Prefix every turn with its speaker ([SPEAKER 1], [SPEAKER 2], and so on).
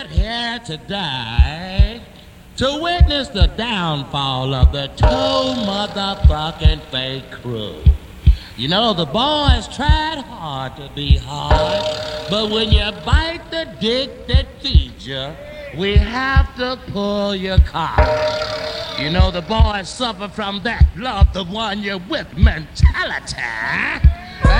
[SPEAKER 1] here today to witness the downfall of the two motherfucking fake crew. You know, the boys tried hard to be hard, but when you bite the dick that feeds you, we have to pull your card. You know, the boys suffer from that love the one you're with mentality.